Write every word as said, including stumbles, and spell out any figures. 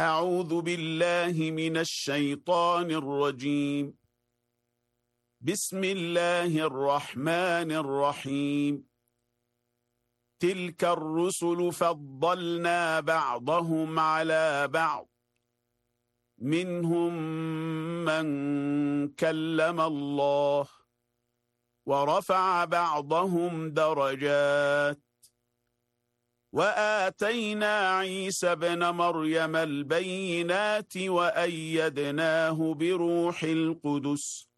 أعوذ بالله من الشيطان الرجيم. بسم الله الرحمن الرحيم. تلك الرسل فضلنا بعضهم على بعض، منهم من كلم الله ورفع بعضهم درجات، وآتينا عيسى ابن مريم البينات وأيدناه بروح القدس